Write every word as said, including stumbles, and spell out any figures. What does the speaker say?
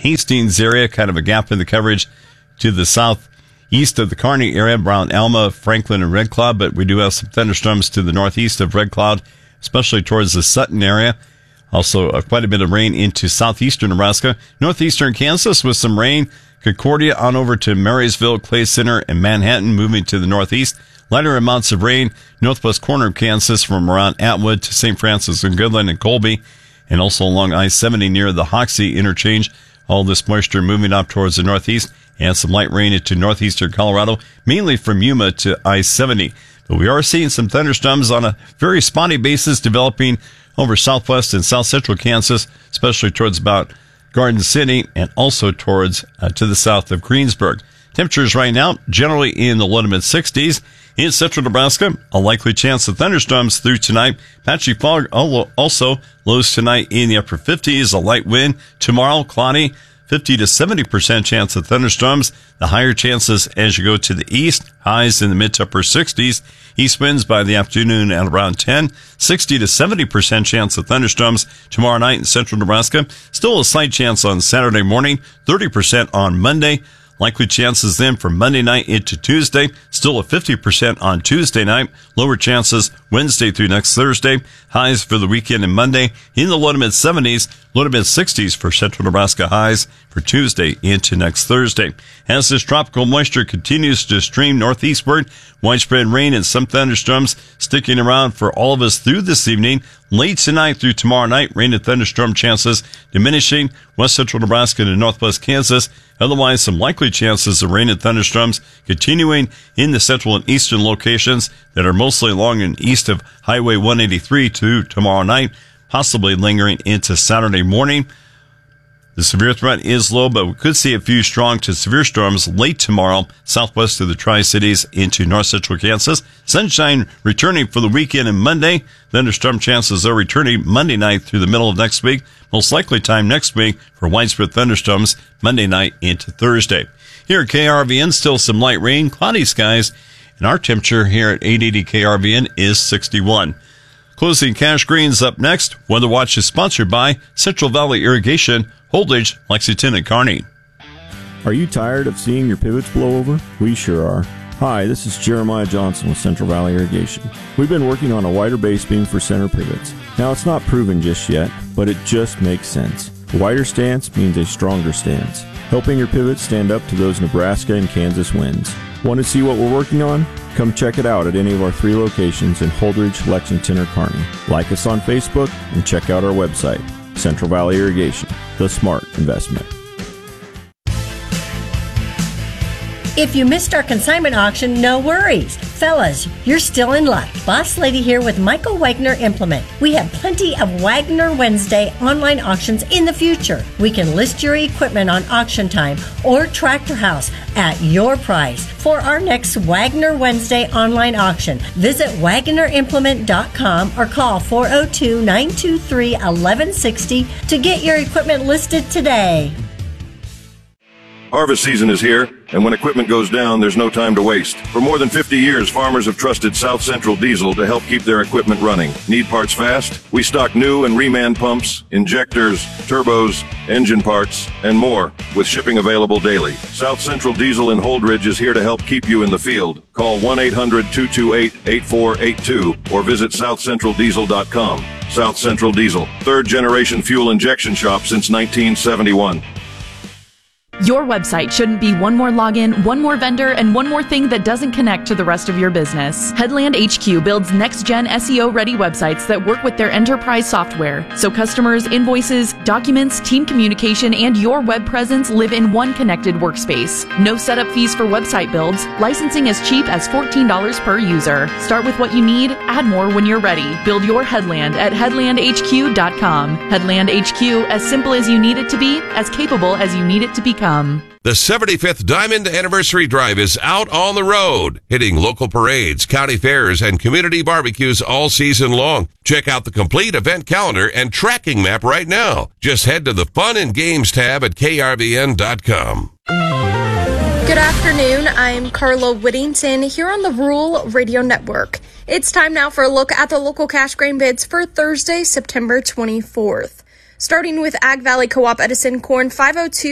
Hastings area, kind of a gap in the coverage to the southeast of the Kearney area, around Alma, Franklin, and Red Cloud, but we do have some thunderstorms to the northeast of Red Cloud, especially towards the Sutton area. Also, uh, quite a bit of rain into southeastern Nebraska. Northeastern Kansas with some rain. Concordia on over to Marysville, Clay Center, and Manhattan, moving to the northeast. Lighter amounts of rain. Northwest corner of Kansas from around Atwood to Saint Francis and Goodland and Colby, and also along I seventy near the Hoxie interchange. All this moisture moving up towards the northeast, and some light rain into northeastern Colorado, mainly from Yuma to I seventy. But we are seeing some thunderstorms on a very spotty basis developing over southwest and south central Kansas, especially towards about Garden City and also towards uh, to the south of Greensburg. Temperatures right now generally in the low to mid sixties. In central Nebraska, a likely chance of thunderstorms through tonight. Patchy fog also, lows tonight in the upper fifties. A light wind tomorrow, cloudy, fifty to seventy percent chance of thunderstorms. The higher chances as you go to the east, highs in the mid to upper sixties. East winds by the afternoon at around ten, sixty to seventy percent chance of thunderstorms tomorrow night in central Nebraska. Still a slight chance on Saturday morning, thirty percent on Monday. Likely chances then from Monday night into Tuesday. Still a fifty percent on Tuesday night. Lower chances Wednesday through next Thursday. Highs for the weekend and Monday in the low to mid seventies. Low to mid sixties for central Nebraska highs for Tuesday into next Thursday. As this tropical moisture continues to stream northeastward, widespread rain and some thunderstorms sticking around for all of us through this evening. Late tonight through tomorrow night, rain and thunderstorm chances diminishing west central Nebraska to northwest Kansas. Otherwise, some likely chances of rain and thunderstorms continuing in the central and eastern locations that are mostly along and east of Highway one eighty-three to tomorrow night, possibly lingering into Saturday morning. The severe threat is low, but we could see a few strong to severe storms late tomorrow, southwest of the Tri-Cities into north central Kansas. Sunshine returning for the weekend and Monday. Thunderstorm chances are returning Monday night through the middle of next week. Most likely time next week for widespread thunderstorms Monday night into Thursday. Here at K R V N, still some light rain, cloudy skies, and our temperature here at eight eighty K R V N is sixty-one. Closing cash greens up next. Weather Watch is sponsored by Central Valley Irrigation, Holdridge, Lexington, and Kearney. Are you tired of seeing your pivots blow over? We sure are. Hi, this is Jeremiah Johnson with Central Valley Irrigation. We've been working on a wider base beam for center pivots. Now, it's not proven just yet, but it just makes sense. A wider stance means a stronger stance, helping your pivots stand up to those Nebraska and Kansas winds. Want to see what we're working on? Come check it out at any of our three locations in Holdridge, Lexington, or Kearney. Like us on Facebook and check out our website, Central Valley Irrigation, the smart investment. If you missed our consignment auction, no worries. Fellas, you're still in luck. Boss Lady here with Michael Wagner Implement. We have plenty of Wagner Wednesday online auctions in the future. We can list your equipment on Auction Time or Tractor House at your price. For our next Wagner Wednesday online auction, visit Wagner Implement dot com or call four oh two, nine two three, one one six oh to get your equipment listed today. Harvest season is here, and when equipment goes down, there's no time to waste. For more than fifty years, farmers have trusted South Central Diesel to help keep their equipment running. Need parts fast? We stock new and reman pumps, injectors, turbos, engine parts, and more, with shipping available daily. South Central Diesel in Holdridge is here to help keep you in the field. Call one eight hundred, two two eight, eight four eight two or visit south central diesel dot com. South Central Diesel, third generation fuel injection shop since nineteen seventy-one. Your website shouldn't be one more login, one more vendor, and one more thing that doesn't connect to the rest of your business. Headland H Q builds next-gen S E O-ready websites that work with their enterprise software, so customers, invoices, documents, team communication, and your web presence live in one connected workspace. No setup fees for website builds, licensing as cheap as fourteen dollars per user. Start with what you need, add more when you're ready. Build your Headland at headland h q dot com. Headland H Q, as simple as you need it to be, as capable as you need it to become. The seventy-fifth Diamond Anniversary Drive is out on the road, hitting local parades, county fairs, and community barbecues all season long. Check out the complete event calendar and tracking map right now. Just head to the Fun and Games tab at k r v n dot com. Good afternoon. I'm Carla Whittington here on the Rural Radio Network. It's time now for a look at the local cash grain bids for Thursday, September twenty-fourth. Starting with Ag Valley Co-op Edison corn five oh two